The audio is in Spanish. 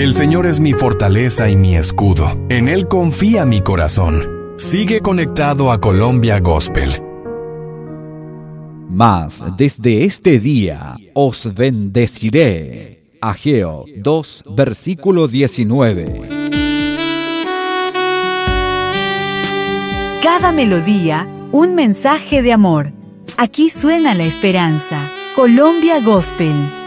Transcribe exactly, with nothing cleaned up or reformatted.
El Señor es mi fortaleza y mi escudo. En Él confía mi corazón. Sigue conectado a Colombia Gospel. Mas desde este día os bendeciré. Ageo dos, versículo diecinueve. Cada melodía, un mensaje de amor. Aquí suena la esperanza. Colombia Gospel.